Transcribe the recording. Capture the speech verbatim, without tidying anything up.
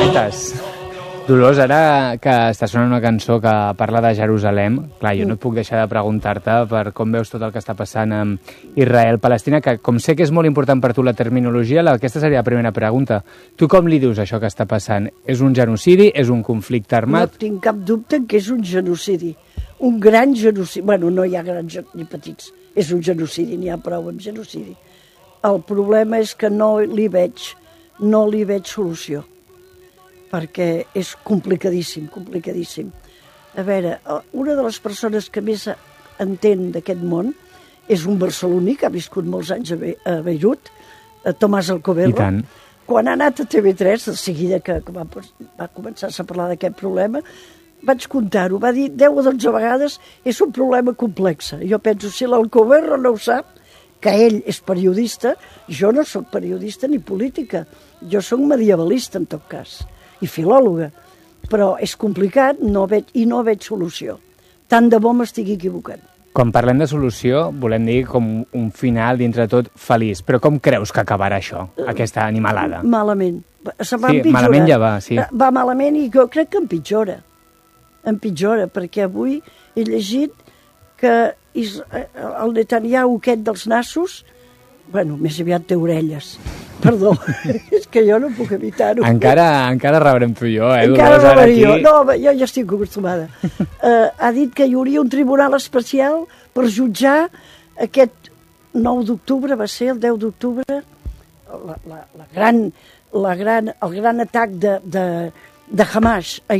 preguntes. Dolors, ara que està sonant una cançó que parla de Jerusalem, clar, jo no et puc deixar de preguntar-te per com veus tot el que està passant amb Israel-Palestina, que com sé que és molt important per tu la terminologia, aquesta seria la primera pregunta. Tu com li dius això que està passant? És un genocidi? És un conflicte armat? No tinc cap dubte que és un genocidi. Un gran genocidi. Bueno, no hi ha grans ni petits. És un genocidi, n'hi ha prou amb genocidi. El problema és que no li veig, no li veig solució, perquè és complicadíssim, complicadíssim. A veure, una de les persones que més entén d'aquest món és un barceloní que ha viscut molts anys a, Be a Beirut, a Tomàs Alcoberro. I tant. Quan ha anat a T V tres, de seguida que va, va començar a parlar d'aquest problema, vaig comptar-ho, va dir deu o dotze vegades, és un problema complex. Jo penso, si l'Alcoberro no ho sap, que ell és periodista, jo no sóc periodista ni política, jo sóc medievalista en tot cas, i filòloga, però és complicat no veig, i no veig solució. Tant de bo m'estigui equivocant. Quan parlem de solució, volem dir com un final, dintre de tot, feliç. Però com creus que acabarà això, aquesta animalada? Malament. Se va sí, empitjorant. malament ja va, sí. Va malament i jo crec que empitjora. Empitjora, perquè avui he llegit que el Netanyahu aquest dels nassos, bueno, més aviat té orelles. Perdó, és que jo no puc evitar-ho. Encara, encara rebrem tu i jo, eh? Encara rebrem jo. No, jo ja estic acostumada. uh, ha dit que hi hauria un tribunal especial per jutjar aquest nou d'octubre, va ser el deu d'octubre, la, la, la gran, la gran, el gran atac de, de, de Hamas a